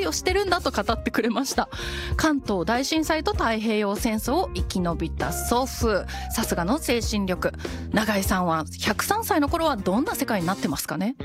をしてるんだと語ってくれました。関東大震災と太平洋戦争を生き延びた祖父、さすがの精神力。永井さんは103歳の頃はどんな世界になってますかね。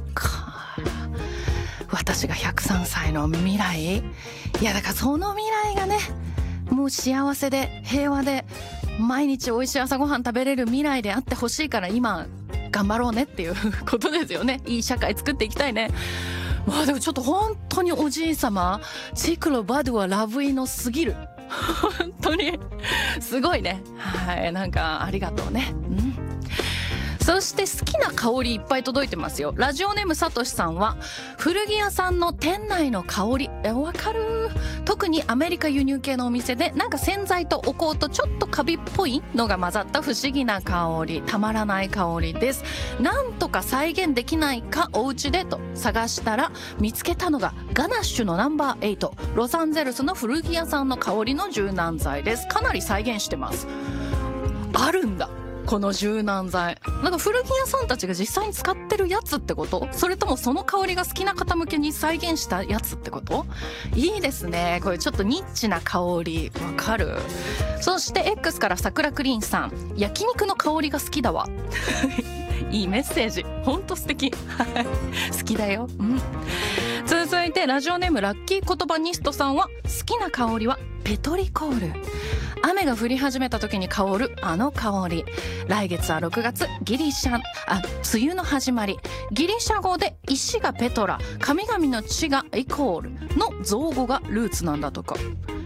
私が103歳の未来、いやだからその未来がね、もう幸せで平和で毎日美味しい朝ごはん食べれる未来であってほしいから、今頑張ろうねっていうことですよね。いい社会作っていきたいね。まあでもちょっと本当におじい様、チクロバドゥはラブイのすぎる。本当にすごいね。はい、なんかありがとうね。そして好きな香りいっぱい届いてますよ。ラジオネームさとしさんは、古着屋さんの店内の香り、わかる。特にアメリカ輸入系のお店で、なんか洗剤とお香とちょっとカビっぽいのが混ざった不思議な香り、たまらない香りです。なんとか再現できないかお家でと探したら見つけたのがガナッシュのナンバー8、ロサンゼルスの古着屋さんの香りの柔軟剤です。かなり再現してます。あるんだ、この柔軟剤。なんか古着屋さんたちが実際に使ってるやつってこと？それともその香りが好きな方向けに再現したやつってこと？いいですね。これちょっとニッチな香り、わかる。そして X から桜クリーンさん、焼肉の香りが好きだわ。いいメッセージ、ほんと素敵。好きだよ。続いてラジオネームラッキー言葉ニストさんは、好きな香りはペトリコール。雨が降り始めた時に香るあの香り。来月は6月、梅雨の始まり。ギリシャ語で石がペトラ、神々の地がイコールの造語がルーツなんだとか。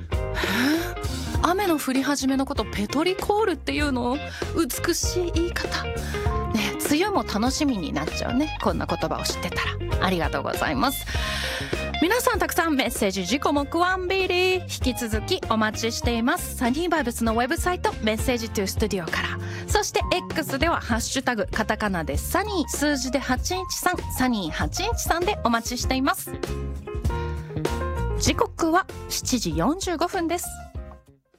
雨の降り始めのことペトリコールっていうの？美しい言い方ね。梅雨も楽しみになっちゃうね、こんな言葉を知ってたら。ありがとうございます。皆さんたくさんメッセージ、自己もクワンビリ引き続きお待ちしています。サニーバイブスのウェブサイト、メッセージトゥスタジオから。そして X ではハッシュタグカタカナでサニー、数字で813、サニー813でお待ちしています。時刻は7時45分です。